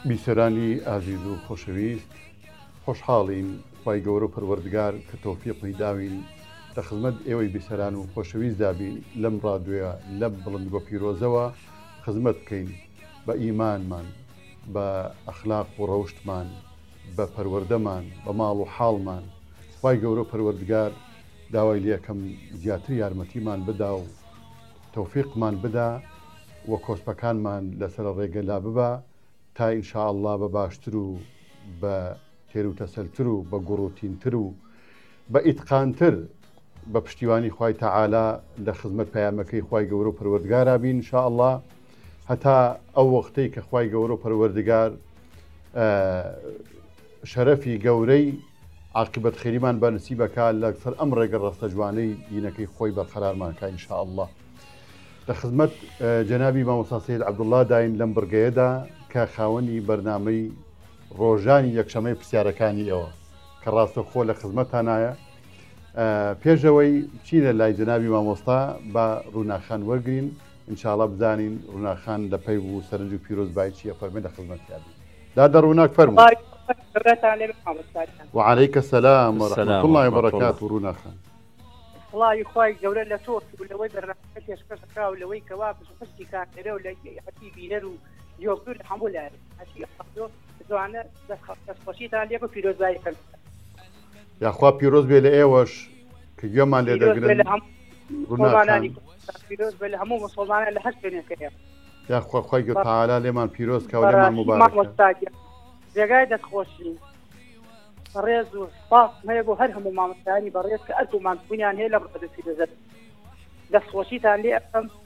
بیسەرانی ئازیز و خۆشەویست خۆشحاڵین خی گەورە و پەروەردگار کە تەوفیقی داوین لە خزمەت ئێوەی بیسەران و خۆشەویست دابین لەم ڕادوێە لەم بڵند بۆ پیرۆزەوە خزمەت بکەین بە ئیمانمان بە ئەخلاق و ڕەوشتمان بە پەروەردەمان بە ماڵ و حاڵمان خی گەورە و پەروەردگار داوای لەکەم زیاتر یارمەتیمان بدا و تەوفیقمان بدا وە کۆسپەکانمان لەسەر ڕێگەلا ببە تا ئینشاءالله بە باشتر و بە تێر و تەسەلتر و بە گوڕوتینتر و بە ئیتقانتر بە پشتیوانی خوای تەعالا لە خزمەت پەیامەکەی خوای گەورە و پەروەردگارا بین ئینشاءالله هەتا ئەو وەختەی کە خوای گەورە و پەروەردگار شەرەفی گەورەی عاقبەت خێریمان بە نسیبەکە لەسەر ئەم ڕێگە ڕەستە جوانەی دینەکەی خۆی بەرقەرارمانکە ئینشاءالله. لە خزمەت جەنابی مامۆستا سەید عەبدوڵڵا داین لەم بڕگەیەدا کە خاوەنی بەرنامەی ڕۆژانی یەکشەمەی پرسیارەکانی ئەوە کە ڕاستەوخۆ لە خزمەتانایە. پێشەوەی چینە لای جەنابی مامۆستا بە ڕووناخان وەرگین ئینشاءالله بزانین ڕووناخان لە پەی و سەرنج و پیرۆزبایی چیە فەرمێ لە خزمەتیان دادە ڕووناک فەرموو. وعليك السلام ورحمة الله وبركاته رونا خان. الله يخوي جولة لا توصل ولا وين الرحمة يشكرك ولا وين كوابس وخشي كان ولا حتى بينرو يوبر الحمولة حتى يحضر زوانا خشيت عليه في روز بايكل. يا أخوة بيروز بيلا إيوش كيوم على دقيقة. رونا خان. بيروز بيلا همو مسلمان اللي حسبنا كيا. يا أخوة خوي تعالى لمن بيروز كولما مبارك. ما مستعجل. جايدة خوشين. بريز وصاف ما يبغوا هرهم مع مستعاني بريز كألتو مع الدنيا هي لا برد في الزد. بس وشيت عليه أفهم